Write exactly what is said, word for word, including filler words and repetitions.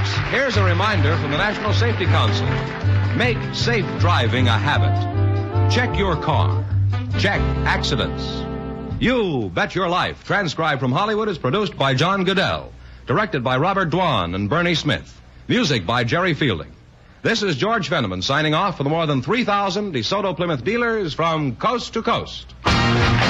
folks, here's a reminder from the National Safety Council. Make safe driving a habit. Check your car. Check accidents. You Bet Your Life, transcribed from Hollywood, is produced by John Goodell. Directed by Robert Dwan and Bernie Smith. Music by Jerry Fielding. This is George Fenneman signing off for the more than three thousand DeSoto Plymouth dealers from coast to coast.